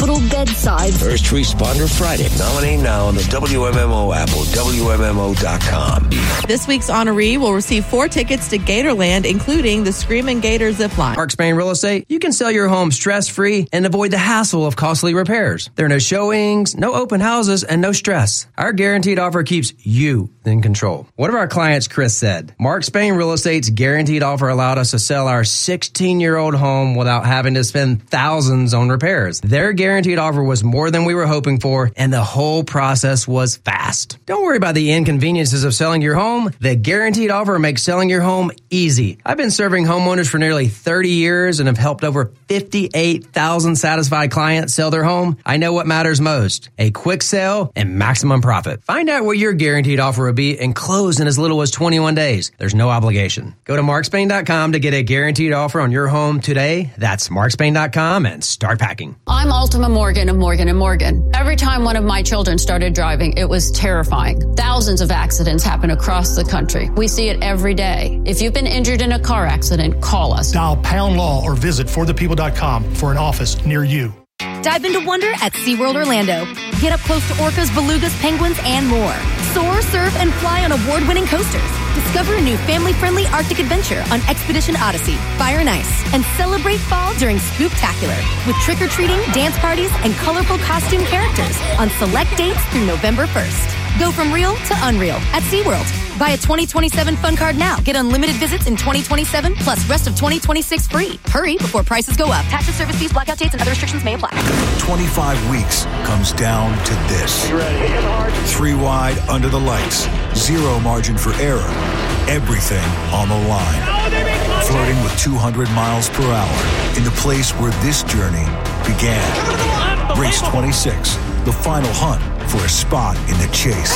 hospital bedsides. First Responder Friday. Nominate now on the WMMO app or WMMO.com. This week's honoree will receive 4 tickets to Gatorland, including the Screamin' Gator zip line. Mark Spain Real Estate, you can sell your home stress-free and avoid the hassle of costly repairs. There are no showings, no open houses, and no stress. Our guaranteed offer keeps you in control. One of our clients, Chris, said, Mark Spain Real Estate's guaranteed offer allowed us to sell our 16-year-old home without having to spend thousands on repairs. Their guaranteed offer was more than we were hoping for, and the whole process was fast. Don't worry about the inconveniences of selling your home. The guaranteed offer makes selling your home easy. I've been serving homeowners for nearly 30 years and have helped over 58,000 satisfied clients sell their home. I know what matters most: a quick sale and maximum profit. Find out what your guaranteed offer will be and close in as little as 21 days. There's no obligation. Go to markspain.com to get a guaranteed offer on your home today. That's markspain.com and start packing. I'm Ultima Morgan of Morgan & Morgan. Every time one of my children started driving, it was terrifying. Thousands of accidents happen across the country. We see it every day. If you've been injured in a car accident, call us. Dial Pound Law or visit forthepeople.com for an office near you. Dive into wonder at SeaWorld Orlando. Get up close to orcas, belugas, penguins, and more. Soar, surf, and fly on award-winning coasters. Discover a new family-friendly Arctic adventure on Expedition Odyssey, Fire and Ice. And celebrate fall during Spooktacular with trick-or-treating, dance parties, and colorful costume characters on select dates through November 1st. Go from real to unreal at SeaWorld. Buy a 2027 Fun Card now. Get unlimited visits in 2027 plus rest of 2026 free. Hurry before prices go up. Taxes, service fees, blackout dates, and other restrictions may apply. 25 weeks comes down to this. 3 wide under the lights. 0 margin for error. Everything on the line. Flirting with 200 miles per hour in the place where this journey began. Race 26. The final hunt for a spot in the chase.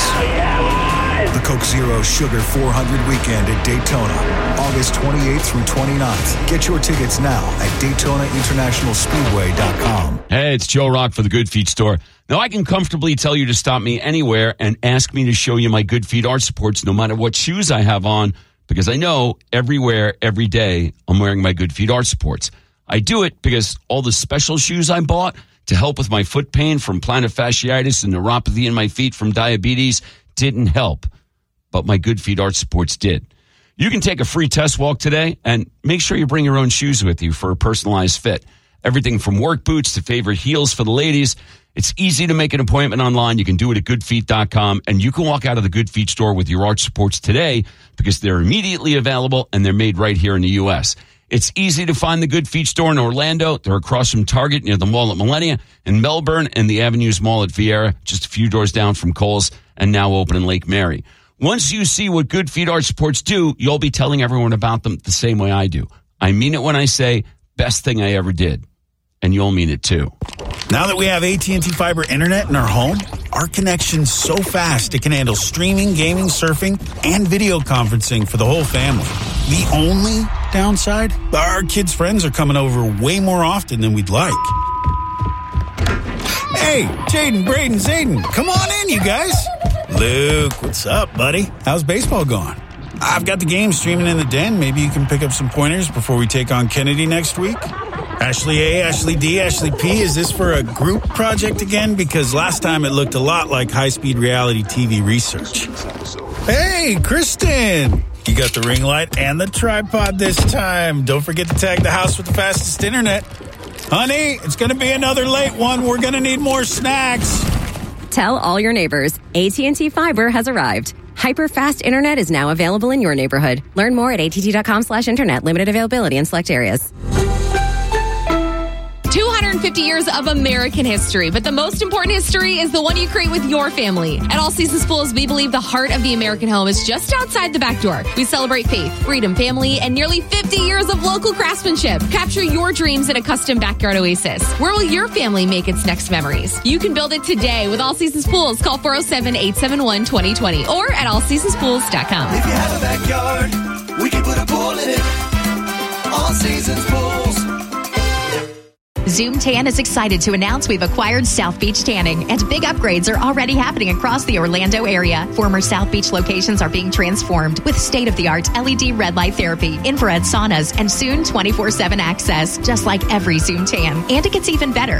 The Coke Zero Sugar 400 weekend at Daytona, August 28th through 29th. Get your tickets now at DaytonaInternationalSpeedway.com. Hey, it's Joe Rock for the Good Feet store. Now, I can comfortably tell you to stop me anywhere and ask me to show you my Good Feet art supports no matter what shoes I have on, because I know everywhere, every day, I'm wearing my Good Feet art supports. I do it because all the special shoes I bought to help with my foot pain from plantar fasciitis and neuropathy in my feet from diabetes didn't help, but my Good Feet art supports did. You can take a free test walk today and make sure you bring your own shoes with you for a personalized fit. Everything from work boots to favorite heels for the ladies. It's easy to make an appointment online. You can do it at goodfeet.com, and you can walk out of the Good Feet store with your arch supports today because they're immediately available and they're made right here in the U.S. It's easy to find the Good Feet store in Orlando. They're across from Target near the mall at Millennia, in Melbourne and the Avenues Mall at Vieira, just a few doors down from Kohl's, and now open in Lake Mary. Once you see what Good Feet art supports do, you'll be telling everyone about them the same way I do. I mean it when I say, best thing I ever did. And you'll mean it too. Now that we have AT&T Fiber Internet in our home, our connection's so fast it can handle streaming, gaming, surfing, and video conferencing for the whole family. The only downside? Our kids' friends are coming over way more often than we'd like. Hey, Jaden, Braden, Zayden, come on in, you guys. Luke, what's up, buddy? How's baseball going? I've got the game streaming in the den. Maybe you can pick up some pointers before we take on Kennedy next week. Ashley A, Ashley D, Ashley P, is this for a group project again? Because last time it looked a lot like high-speed reality TV research. Hey, Kristen! You got the ring light and the tripod this time. Don't forget to tag the house with the fastest internet. Honey, it's going to be another late one. We're going to need more snacks. Tell all your neighbors, AT&T Fiber has arrived. Hyper-fast internet is now available in your neighborhood. Learn more at att.com/internet. Limited availability in select areas. 250 years of American history, but the most important history is the one you create with your family. At All Seasons Pools, we believe the heart of the American home is just outside the back door. We celebrate faith, freedom, family, and nearly 50 years of local craftsmanship. Capture your dreams in a custom backyard oasis. Where will your family make its next memories? You can build it today with All Seasons Pools. Call 407-871-2020 or at allseasonspools.com. If you have a backyard, we can put a pool in it. All Seasons Pools. Zoom Tan is excited to announce we've acquired South Beach Tanning, and big upgrades are already happening across the Orlando area. Former South Beach locations are being transformed with state-of-the-art LED red light therapy, infrared saunas, and soon 24/7 access, just like every Zoom Tan. And it gets even better.